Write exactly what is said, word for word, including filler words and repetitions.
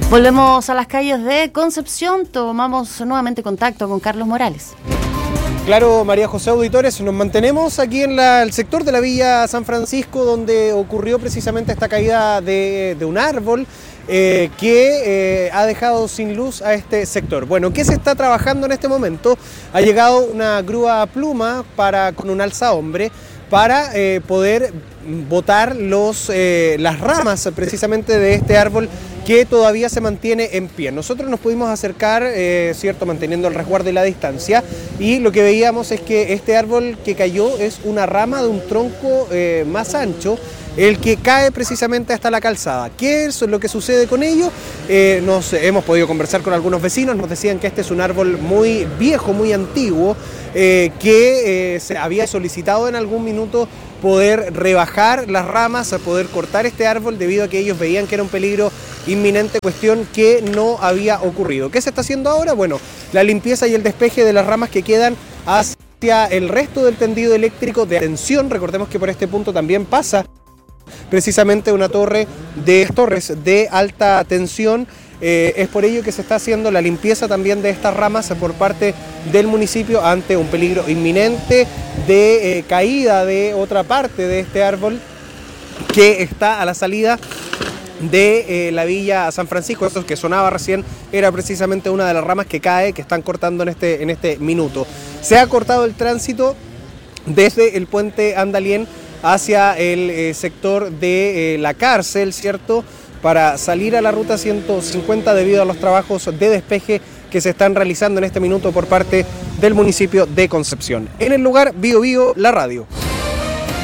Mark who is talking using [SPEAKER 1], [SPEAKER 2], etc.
[SPEAKER 1] Volvemos a las calles de Concepción, tomamos nuevamente contacto con Carlos Morales.
[SPEAKER 2] Claro, María José Auditores, nos mantenemos aquí en la, el sector de la Villa San Francisco, donde ocurrió precisamente esta caída de, de un árbol eh, que eh, ha dejado sin luz a este sector. Bueno, ¿qué se está trabajando en este momento? Ha llegado una grúa pluma para, con un alzahombre para eh, poder botar los, eh, las ramas precisamente de este árbol que todavía se mantiene en pie. Nosotros nos pudimos acercar, eh, cierto, manteniendo el resguardo y la distancia, y lo que veíamos es que este árbol que cayó es una rama de un tronco eh, más ancho, el que cae precisamente hasta la calzada. ¿Qué es lo que sucede con ello? Eh, nos hemos podido conversar con algunos vecinos, nos decían que este es un árbol muy viejo, muy antiguo, eh, que eh, se había solicitado en algún minuto poder rebajar las ramas, a poder cortar este árbol debido a que ellos veían que era un peligro inminente, cuestión que no había ocurrido. ¿Qué se está haciendo ahora? Bueno, la limpieza y el despeje de las ramas que quedan hacia el resto del tendido eléctrico de tensión. Recordemos que por este punto también pasa precisamente una torre de torres de alta tensión. Eh, es por ello que se está haciendo la limpieza también de estas ramas por parte del municipio ante un peligro inminente de eh, caída de otra parte de este árbol que está a la salida de eh, la Villa San Francisco. Esto que sonaba recién era precisamente una de las ramas que cae, que están cortando en este, en este minuto. Se ha cortado el tránsito desde el puente Andalién hacia el eh, sector de eh, la cárcel, ¿cierto?, para salir a la ruta ciento cincuenta debido a los trabajos de despeje que se están realizando en este minuto por parte del municipio de Concepción. En el lugar, Bío Bío, la radio.